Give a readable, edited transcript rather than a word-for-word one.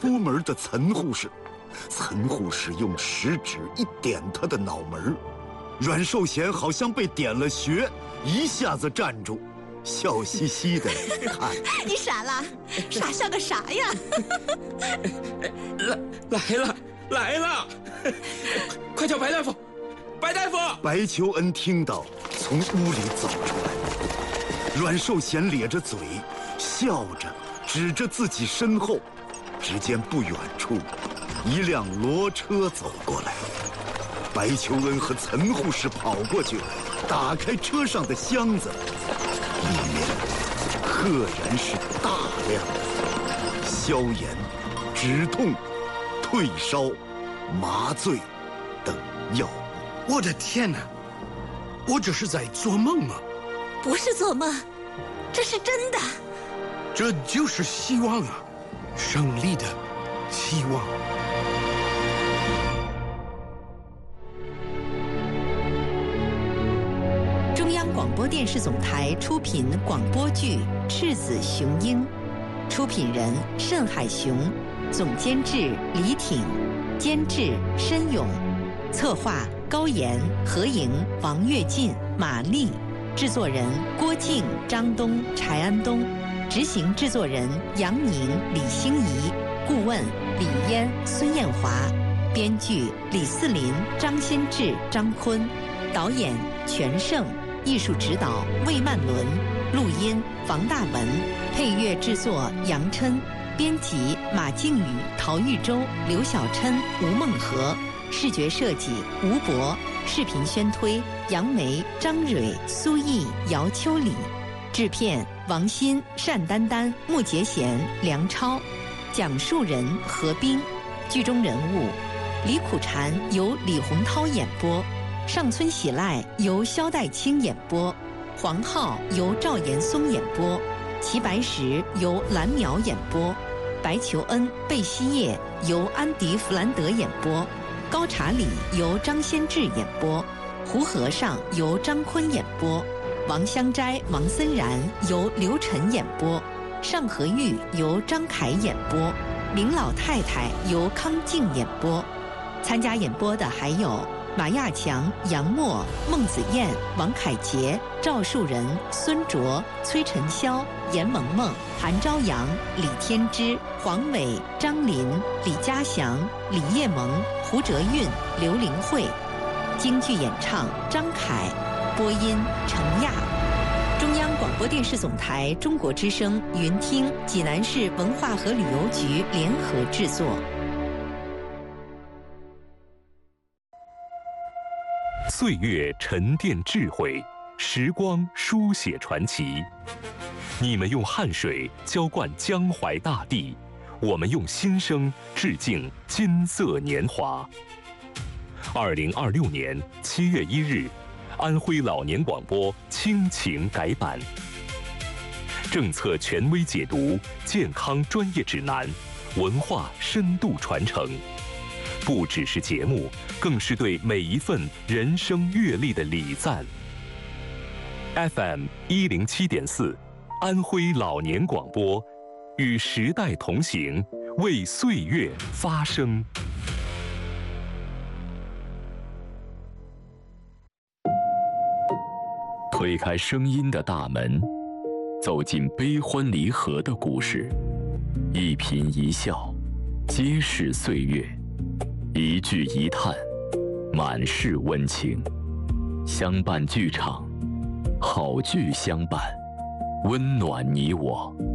出门的岑护士。岑护士用食指一点他的脑门，阮寿贤好像被点了穴，一下子站住，笑嘻嘻的看。 你傻了？傻笑个啥呀？ 来了！快叫白大夫！白大夫！ 白求恩听到，从屋里走出来。阮寿贤咧着嘴，笑着指着自己身后。只见不远处，一辆骡车走过来。白求恩和岑护士跑过去，打开车上的箱子，里面赫然是大量的消炎、止痛、退烧、麻醉等药物。 我的天哪！我这是在做梦吗？ 不是做梦，这是真的。 这就是希望啊，胜利的希望。 中央广播电视总台出品广播剧《赤子雄鹰》，出品人盛海雄，总监制李挺，监制申勇，策划高岩、何莹、王跃进、马丽，制作人郭靖、张东、柴安东，执行制作人杨宁、李欣怡，顾问李嫣、孙艳华，编剧李四林、张先志、张坤，导演全胜，艺术指导魏曼伦，录音房大文，配乐制作杨琛，编辑马靖宇、陶玉洲、刘小琛、吴梦和，视觉设计吴博，视频宣推杨梅、张蕊、苏毅、姚秋里，制片王鑫、单丹丹、穆杰贤、梁超，讲述人何冰，剧中人物李苦禅由李洪涛演播，上村喜赖由肖代清演播，黄浩由赵岩松演播，齐白石由蓝苗演播，白求恩、贝希叶由安迪·弗兰德演播，高查理由张先志演播，胡和尚由张坤演播，王香斋、王森然由刘晨演播，尚和玉由张凯演播，明老太太由康静演播。参加演播的还有马亚强、杨默、孟子燕、王凯杰、赵树人、孙卓、崔晨霄、严萌萌、韩朝阳、李天之、黄伟、张林、李嘉祥、李叶萌、胡哲韵、刘玲慧。京剧演唱张凯，播音程亚。中央广播电视总台中国之声、云听、济南市文化和旅游局联合制作。 岁月沉淀智慧，时光书写传奇。你们用汗水浇灌江淮大地，我们用心声致敬金色年华。2026年7月1日，安徽老年广播亲情改版，政策权威解读，健康专业指南，文化深度传承。不只是节目，更是对每一份人生阅历的礼赞。FM 107.4，安徽老年广播，与时代同行，为岁月发声。 推开声音的大门，走进悲欢离合的故事，一颦一笑，皆是岁月。一句一叹，满是温情。相伴剧场，好剧相伴，温暖你我。